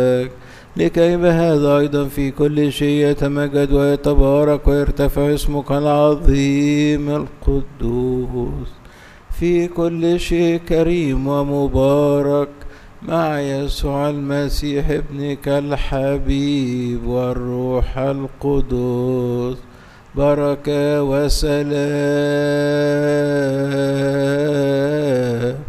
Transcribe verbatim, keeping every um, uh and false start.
لكي بهذا أيضا في كل شيء يتمجد ويتبارك ويرتفع اسمك العظيم القدوس في كل شيء كريم ومبارك مع يسوع المسيح ابنك الحبيب والروح القدس بركة وسلام